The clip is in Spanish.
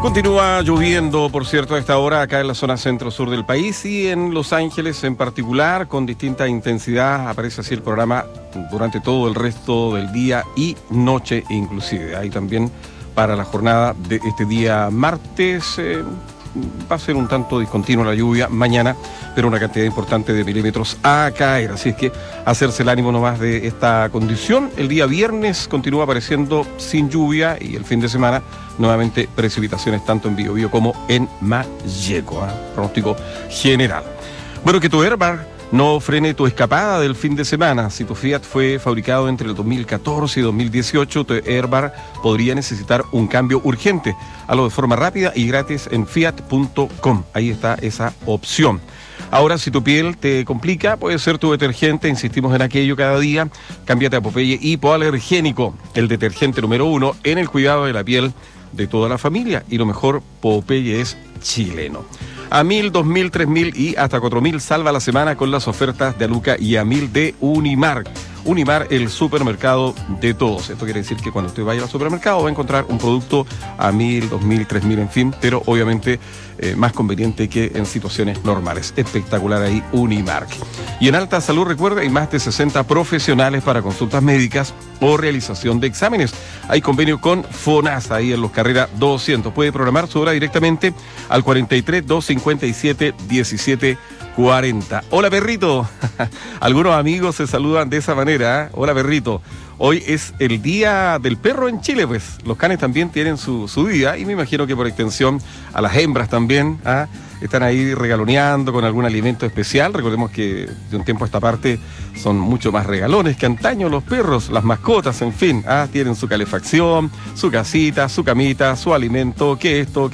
Continúa lloviendo, por cierto, a esta hora acá en la zona centro-sur del país y en Los Ángeles en particular, con distinta intensidad. Aparece así el programa durante todo el resto del día y noche inclusive. Ahí también para la jornada de este día martes va a ser un tanto discontinua la lluvia mañana, pero una cantidad importante de milímetros a caer. Así es que hacerse el ánimo nomás de esta condición. El día viernes continúa apareciendo sin lluvia y el fin de semana nuevamente precipitaciones tanto en Biobío como en Malleco. Pronóstico general. Bueno, que tu Airbag no frene tu escapada del fin de semana. Si tu Fiat fue fabricado entre el 2014 y 2018, tu Airbag podría necesitar un cambio urgente. Hazlo de forma rápida y gratis en fiat.com. Ahí está esa opción. Ahora, si tu piel te complica, puede ser tu detergente. Insistimos en aquello cada día. Cámbiate a Popeye Hipoalergénico, el detergente número 1 en el cuidado de la piel de toda la familia. Y lo mejor, Popeye es chileno. A 1.000, 2.000, 3.000 y hasta 4.000 salva la semana con las ofertas de Aluca y a 1.000 de Unimar. Unimar, el supermercado de todos. Esto quiere decir que cuando usted vaya al supermercado va a encontrar un producto a 1.000, 2.000, 3.000, en fin, pero obviamente más conveniente que en situaciones normales. Espectacular ahí Unimar. Y en Alta Salud, recuerda, hay más de 60 profesionales para consultas médicas o realización de exámenes. Hay convenio con FONASA ahí en Los Carrera 200. Puede programar su hora directamente al 43 257 17 40. Hola, perrito. Algunos amigos se saludan de esa manera. Hola, perrito. Hoy es el día del perro en Chile, pues. Los canes también tienen su día y me imagino que por extensión a las hembras también. Están ahí regaloneando con algún alimento especial. Recordemos que de un tiempo a esta parte son mucho más regalones que antaño los perros, las mascotas, en fin. Tienen su calefacción, su casita, su camita, su alimento, que esto,